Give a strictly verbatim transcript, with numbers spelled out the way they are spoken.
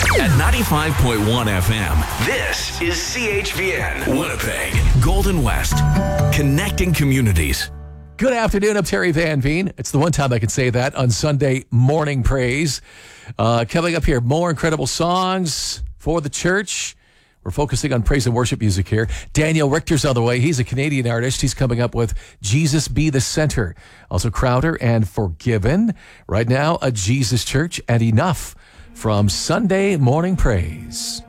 At ninety-five point one F M, this is C H V N, Winnipeg, Golden West, connecting communities. Good afternoon, I'm Terry Van Veen. It's the one time I can say that on Sunday morning praise. Uh, coming up here, more incredible songs for the church. We're focusing on praise and worship music here. Daniel Richter's on the way. He's a Canadian artist. He's coming up with Jesus Be the Center. Also Crowder and Forgiven. Right now, a Jesus Church and Enough from Sunday Morning Praise.